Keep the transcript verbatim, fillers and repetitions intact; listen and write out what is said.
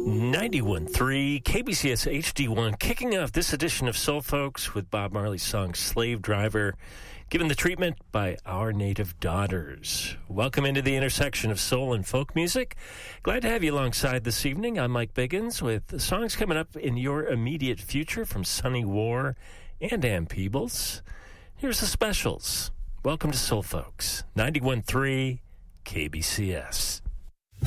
ninety-one point three K B C S H D one, kicking off this edition of Soul Folks with Bob Marley's song Slave Driver, given the treatment by Our Native Daughters. Welcome into the intersection of soul and folk music. Glad to have you alongside this evening. I'm Mike Biggins with songs coming up in your immediate future from Sunny War and Ann Peebles. Here's the specials. Welcome to Soul Folks, ninety-one point three K B C S.